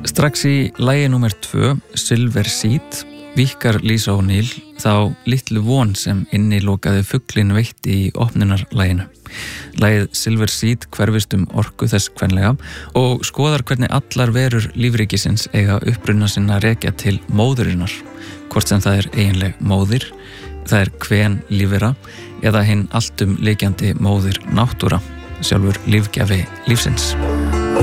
Strax í lagi númer 2, Silver Seed, víkkar Lisa O'Neill þá litlu von sem innilokaði fuglinn veitti í opnunarlaginu. Lagið Silver Seed hverfist orku þess kvenlega og skoðar hvernig allar verur lífríkisins eiga uppruna sinna rekja til móðurinnar, hvort sem það eiginleg móðir, það kven lífera eða hinn alltum leikjandi móðir náttúra, sjálfur lífgjafi lífsins.